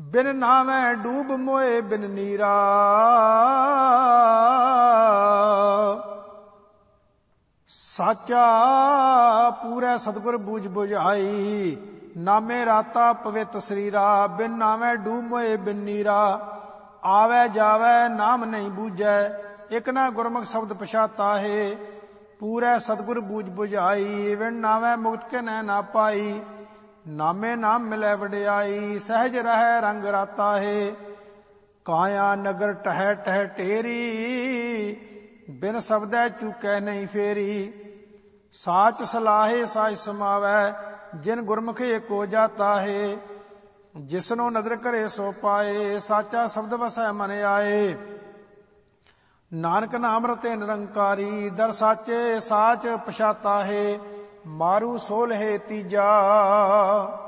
ਬਿਨ ਨਾਵੇਂ ਡੂਬ ਮੋਏ ਬਿਨ ਨੀਰਾ। ਸਾਚਾ ਪੂਰੈ ਸਤਿਗੁਰ ਬੂਝ ਬੁਝਾਈ, ਨਾਮੇ ਰਾਤਾ ਪਵਿੱਤ ਸਰੀਰਾ। ਬਿਨ ਨਾਵੇਂ ਡੂਬ ਮੋਏ ਬਿਨ ਨੀਰਾ, ਆਵੈ ਜਾਵੈ ਨਾਮ ਨਹੀਂ ਬੂਝੈ। ਇਕ ਨਾ ਗੁਰਮੁਖ ਸ਼ਬਦ ਪਛਾਤਾ ਹੈ, ਪੂਰੈ ਸਤਿਗੁਰ ਬੂਝ ਬੁਝਾਈ। ਬਿਨ ਨਾਵੇਂ ਮੁਕਤ ਕੇ ਨੈ ਨਾ ਪਾਈ, ਨਾਮੇ ਨਾਮ ਮਿਲੈ ਵਡਿਆਈ। ਸਹਿਜ ਰਹਿ ਰੰਗ ਰਾਤਾ ਹੈ, ਕਾਇਆ ਨਗਰ ਟਹਿ ਟਹਿ ਢੇਰੀ। ਬਿਨ ਸ਼ਬਦੈ ਚੂਕੈ ਨਹੀਂ ਫੇਰੀ, ਸਾਚ ਸਲਾਹੇ ਸਾਚ ਸਮਾਵੈ। ਜਿਨ ਗੁਰਮੁਖ ਏਕੋ ਜਾਤਾ ਹੈ, ਜਿਸਨੂੰ ਨਦਰ ਕਰੇ ਸੋ ਪਾਏ। ਸਾਚਾ ਸ਼ਬਦ ਵਸੈ ਮਨ ਆਏ, ਨਾਨਕ ਨਾਮ ਰਤੇ ਨਿਰੰਕਾਰੀ। ਦਰ ਸਾਚੇ ਸਾਚ ਪਛਾਤਾ ਹੈ, ਮਾਰੂ ਸੋਲਹਿ ਤੀਜਾ।